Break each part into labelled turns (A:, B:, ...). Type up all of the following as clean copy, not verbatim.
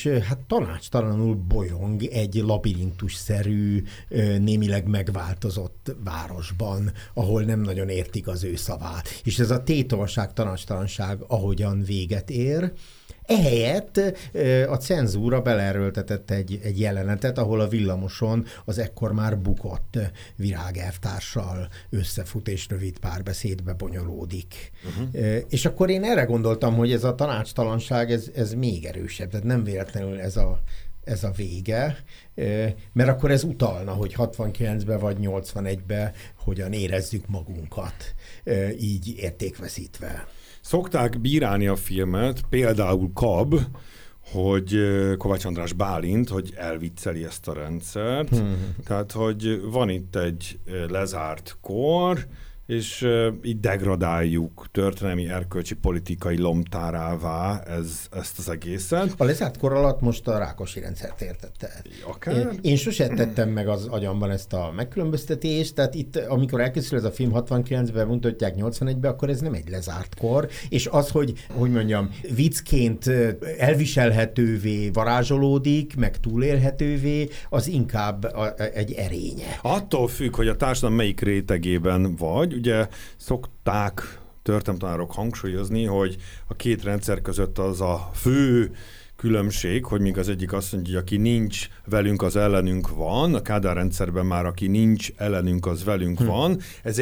A: és hát tanácstalanul bolyong egy labirintusszerű, némileg megváltozott városban, ahol nem nagyon értik az ő szavát. És ez a tétovasság, tanácstalanság ahogyan véget ér. Ehelyett a cenzúra beleerőltetett egy jelenetet, ahol a villamoson az ekkor már bukott virágelvtársal összefut és rövid párbeszédbe bonyolódik. És akkor én erre gondoltam, hogy ez a tanácstalanság, ez még erősebb, tehát nem véletlenül ez a vége, mert akkor ez utalna, hogy 69-ben vagy 81-ben hogyan érezzük magunkat, így értékveszítve.
B: Szokták bírálni a filmet, például Kab, hogy Kovács András Bálint, hogy elvicceli ezt a rendszert. Tehát, hogy van itt egy lezárt kor, és így degradáljuk történelmi, erkölcsi, politikai lomtárává ezt az egészet.
A: A lezárt kor alatt most a Rákosi rendszert értette.
B: Akár?
A: Én sosem tettem meg az agyamban ezt a megkülönböztetést, tehát itt, amikor elkészül ez a film 69-ben, mutatják 81-ben, akkor ez nem egy lezárt kor, és az, hogy mondjam, viccként elviselhetővé varázsolódik, meg túlélhetővé, az inkább egy erénye.
B: Attól függ, hogy a társadalom melyik rétegében vagy. Ugye szokták történelemtanárok hangsúlyozni, hogy a két rendszer között az a fő különbség, hogy míg az egyik azt mondja, hogy aki nincs velünk, az ellenünk van, a Kádár rendszerben már aki nincs ellenünk, az velünk van. Ez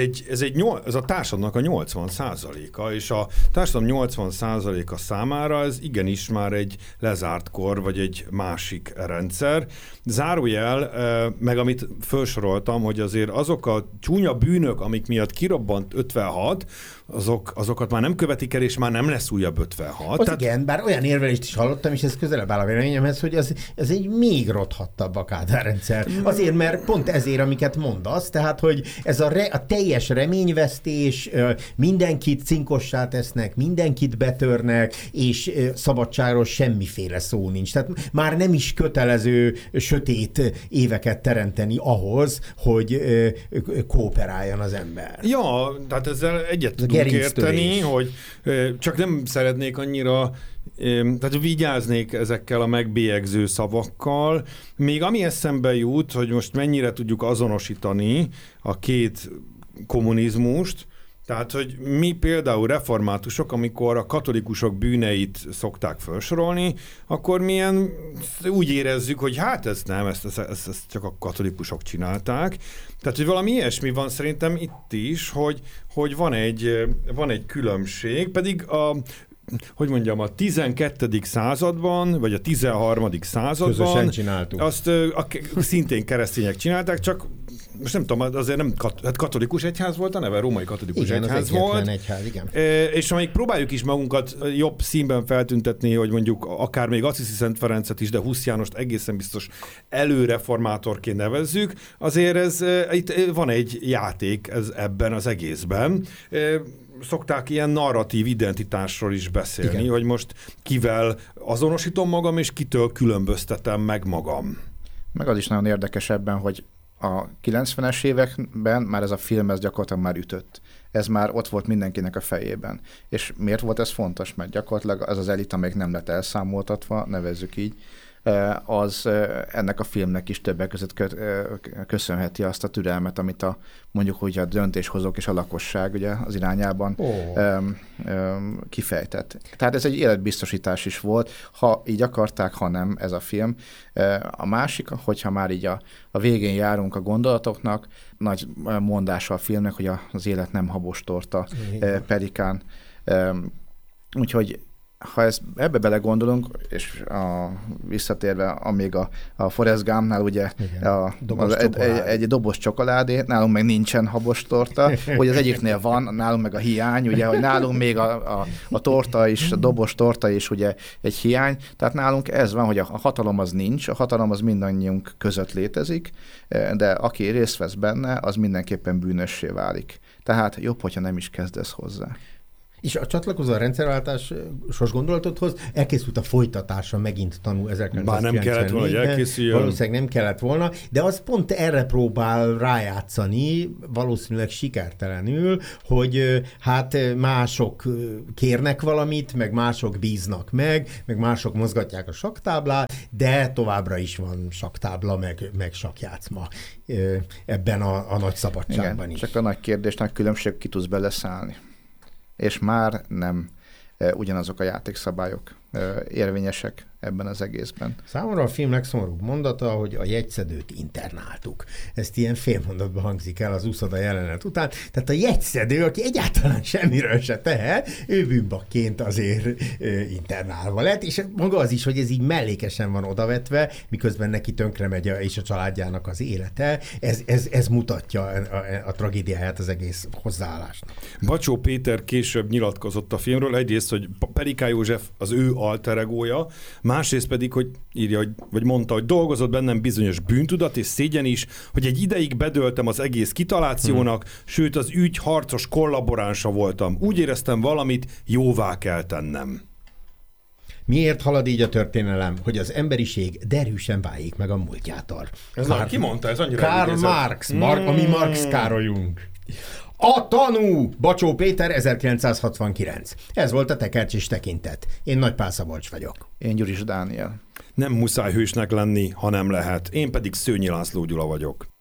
B: a társadalomnak a 80%-a, és a társadalom 80%-a számára ez igenis már egy lezárt kor, vagy egy másik rendszer. Zárójel, meg amit felsoroltam, hogy azért azok a csúnya bűnök, amik miatt kirobbant 56, azokat már nem követik el, és már nem lesz újabb 56.
A: Igen, bár olyan érvelést is hallottam, és ez közelebb áll a véleményemhez, hogy ez egy még rothattabb a Kádár rendszer. Azért, mert pont ezért, amiket mondasz, tehát, hogy ez a teljes reményvesztés, mindenkit cinkossá tesznek, mindenkit betörnek, és szabadságról semmiféle szó nincs. Tehát már nem is kötelező sötét éveket teremteni ahhoz, hogy kooperáljon az ember.
B: Ja, tehát ezzel egyet tudunk érteni, hogy csak nem szeretnék annyira, tehát vigyáznék ezekkel a megbélyegző szavakkal. Még ami eszembe jut, hogy most mennyire tudjuk azonosítani a két kommunizmust, tehát, hogy mi például reformátusok, amikor a katolikusok bűneit szokták felsorolni, akkor milyen úgy érezzük, hogy hát ezt nem, ezt csak a katolikusok csinálták. Tehát, hogy valami ilyesmi van szerintem itt is, hogy van egy különbség, pedig a 12. században, vagy a 13. században
A: közösen csináltuk.
B: Azt szintén keresztények csinálták, csak most nem tudom, azért nem katolikus egyház volt a neve, római katolikus
A: igen,
B: egyház volt.
A: Egyház, igen.
B: És amíg próbáljuk is magunkat jobb színben feltüntetni, hogy mondjuk akár még Assisi Szent Ferencet is, de Husz Jánost egészen biztos előreformátorként nevezzük, azért itt van egy játék ebben az egészben. Szokták ilyen narratív identitásról is beszélni, igen, hogy most kivel azonosítom magam, és kitől különböztetem meg magam.
C: Meg az is nagyon érdekes ebben, hogy a 90-es években már ez a film gyakorlatilag már ütött. Ez már ott volt mindenkinek a fejében. És miért volt ez fontos? Mert gyakorlatilag az elit, amelyik nem lett elszámoltatva, nevezzük így, az ennek a filmnek is többek között köszönheti azt a türelmet, amit mondjuk úgy a döntéshozók és a lakosság ugye, az irányában kifejtett. Tehát ez egy életbiztosítás is volt, ha így akarták, ha nem ez a film. A másik, hogyha már így a végén járunk a gondolatoknak, nagy mondása a filmnek, hogy az élet nem habostorta, Pelikán. Úgyhogy ha ebbe belegondolunk, és visszatérve amíg a Forrest Gumpnál ugye egy doboz csokoládé, nálunk meg nincsen habostorta, hogy az egyiknél van, nálunk meg a hiány, ugye, hogy nálunk még a torta is, a doboz torta is ugye egy hiány, tehát nálunk ez van, hogy a hatalom az nincs, a hatalom az mindannyiunk között létezik, de aki részt vesz benne, az mindenképpen bűnössé válik. Tehát jobb, hogyha nem is kezdesz hozzá.
A: És a csatlakozó a rendszerváltásos gondolatodhoz elkészült a folytatása, megint tanul 1994-ben.
B: Bár nem kellett volna, hogy elkészüljön.
A: Valószínűleg nem kellett volna, de az pont erre próbál rájátszani, valószínűleg sikertelenül, hogy hát mások kérnek valamit, meg mások bíznak meg mások mozgatják a sakktáblát, de továbbra is van sakktábla, meg sakkjátszma ebben a nagy szabadságban.
C: Igen,
A: is.
C: Csak a nagy kérdés, nagy különbség, ki tudsz beleszállni. És már nem ugyanazok a játékszabályok érvényesek ebben az egészben.
A: Számomra a film legszomorúbb mondata, hogy a jegyszedőt internáltuk. Ezt ilyen félmondatban hangzik el az úszoda jelenet után. Tehát a jegyszedő, aki egyáltalán semmiről se tehet, ő bűnbakként azért internálva lett, és maga az is, hogy ez így mellékesen van odavetve, miközben neki tönkre megy és a családjának az élete, ez mutatja a tragédiáját az egész hozzáállásnak.
B: Bacsó Péter később nyilatkozott a filmről, egyrészt, hogy Periká József az ő alter egója, másrészt pedig, hogy írja, vagy mondta, hogy dolgozott bennem bizonyos bűntudat és szégyen is, hogy egy ideig bedöltem az egész kitalációnak, sőt az ügy harcos kollaboránsa voltam. Úgy éreztem, valamit jóvá kell tennem.
A: Miért halad így a történelem, hogy az emberiség derűsen váljék meg a múltjától?
B: Ki mondta? Ez annyira
A: Karl Marx, a mi Marx Károlyunk. A tanú! Bacsó Péter, 1969. Ez volt a Tekercsis tekintet. Én Nagy Pál Szabolcs vagyok.
C: Én Gyuris Dániel.
B: Nem muszáj hősnek lenni, ha nem lehet. Én pedig Szőnyi László Gyula vagyok.